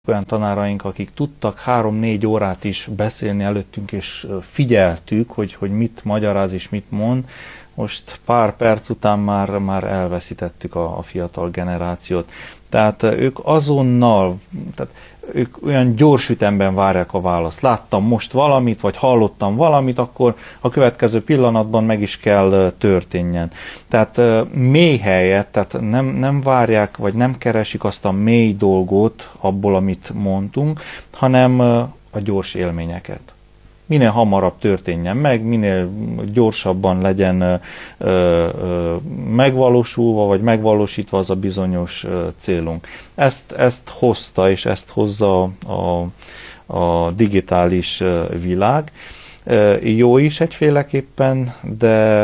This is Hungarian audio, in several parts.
olyan tanáraink, akik tudtak 3-4 órát is beszélni előttünk, és figyeltük, hogy mit magyaráz és mit mond. Most pár perc után már elveszítettük a fiatal generációt. Tehát ők azonnal, tehát ők olyan gyors ütemben várják a választ. Láttam most valamit, vagy hallottam valamit, akkor a következő pillanatban meg is kell történjen. Tehát mély helyet, tehát nem várják, vagy nem keresik azt a mély dolgot abból, amit mondtunk, hanem a gyors élményeket. Minél hamarabb történjen meg, minél gyorsabban legyen megvalósulva, vagy megvalósítva az a bizonyos célunk. Ezt hozta, és ezt hozza a digitális világ. Jó is egyféleképpen, de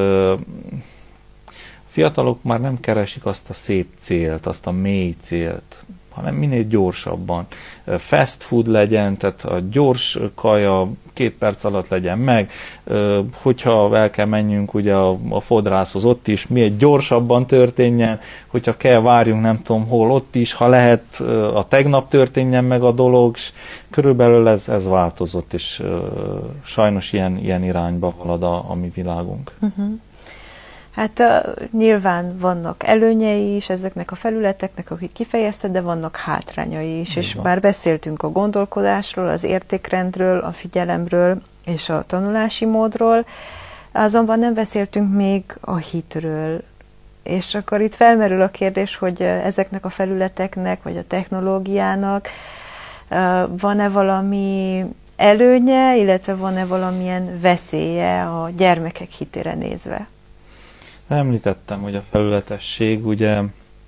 fiatalok már nem keresik azt a szép célt, azt a mély célt, hanem minél gyorsabban. Fast food legyen, tehát a gyors kaja 2 perc alatt legyen meg, hogyha el kell menjünk ugye a fodrászhoz, ott is miért gyorsabban történjen, hogyha kell várjunk nem tudom hol, ott is, ha lehet a tegnap történjen meg a dolog, és körülbelül ez változott, és sajnos ilyen irányba halad a mi világunk. Hát nyilván vannak előnyei is ezeknek a felületeknek, akik kifejezted, de vannak hátrányai is. És már beszéltünk a gondolkodásról, az értékrendről, a figyelemről és a tanulási módról, azonban nem beszéltünk még a hitről. És akkor itt felmerül a kérdés, hogy ezeknek a felületeknek, vagy a technológiának van-e valami előnye, illetve van-e valamilyen veszélye a gyermekek hitére nézve? Említettem, hogy a felületesség ugye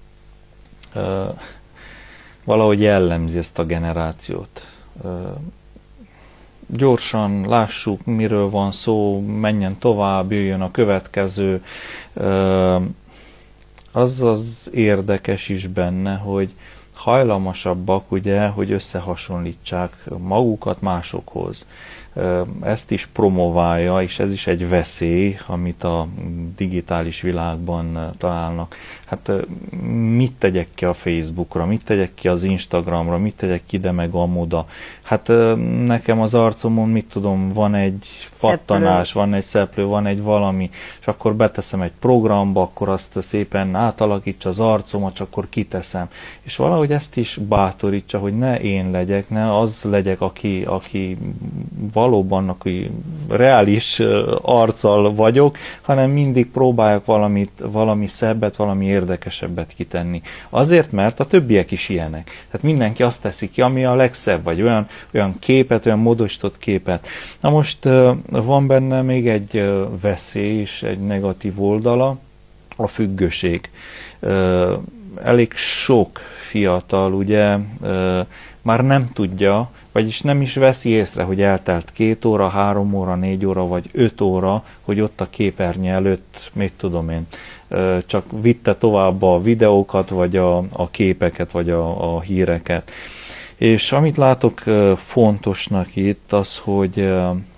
valahogy jellemzi ezt a generációt. Gyorsan lássuk, miről van szó, menjen tovább, jöjjön a következő. Az érdekes is benne, hogy hajlamosabbak ugye, hogy összehasonlítsák magukat másokhoz. Ezt is promoválja, és ez is egy veszély, amit a digitális világban találnak. Hát mit tegyek ki a Facebookra, mit tegyek ki az Instagramra, mit tegyek ki ide meg amoda. Hát nekem az arcomon, mit tudom, van egy pattanás, van egy szeplő, van egy valami, és akkor beteszem egy programba, akkor azt szépen átalakítsa az arcomat, és akkor kiteszem. És valahogy ezt is bátorítsa, hogy ne én legyek, ne az legyek, aki valóban aki reális arccal vagyok, hanem mindig próbálják valami szebbet, valami érdekesebbet kitenni. Azért, mert a többiek is ilyenek. Tehát mindenki azt teszi ki, ami a legszebb, vagy olyan képet, olyan módosított képet. Na most van benne még egy veszély és egy negatív oldala, a függőség. Elég sok fiatal ugye már nem tudja, vagyis nem is veszi észre, hogy eltelt 2 óra, 3 óra, 4 óra, vagy 5 óra, hogy ott a képernyő előtt, mit tudom én, csak vitte tovább a videókat, vagy a képeket, vagy a híreket. És amit látok fontosnak itt, az, hogy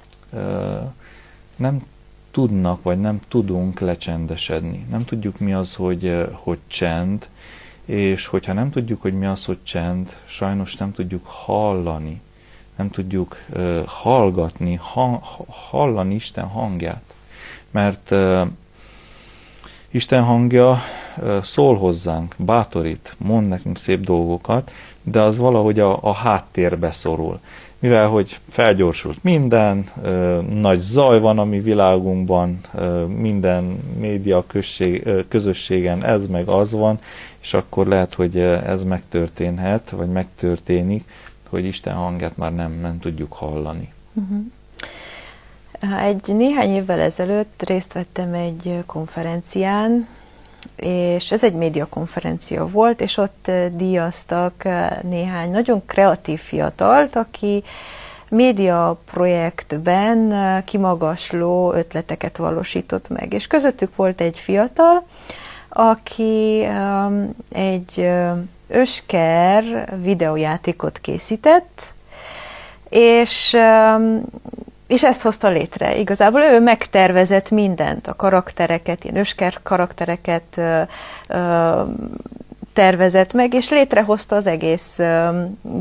nem tudnak, vagy nem tudunk lecsendesedni. Nem tudjuk, mi az, hogy csend, és hogyha nem tudjuk, hogy mi az, hogy csend, sajnos nem tudjuk hallani, nem tudjuk hallgatni, hallani Isten hangját. Mert Isten hangja szól hozzánk, bátorít, mond nekünk szép dolgokat, de az valahogy a háttérbe szorul. Mivel, hogy felgyorsult minden, nagy zaj van a mi világunkban, minden média közösségen ez meg az van, és akkor lehet, hogy ez megtörténhet, vagy megtörténik, hogy Isten hangját már nem tudjuk hallani. Néhány évvel ezelőtt részt vettem egy konferencián, és ez egy médiakonferencia volt, és ott díjaztak néhány nagyon kreatív fiatalt, aki média projektben kimagasló ötleteket valósított meg. És közöttük volt egy fiatal, aki egy ősker videójátékot készített, és ezt hozta létre. Igazából ő megtervezett mindent, a karaktereket, ilyen ősker karaktereket tervezett meg, és létrehozta az egész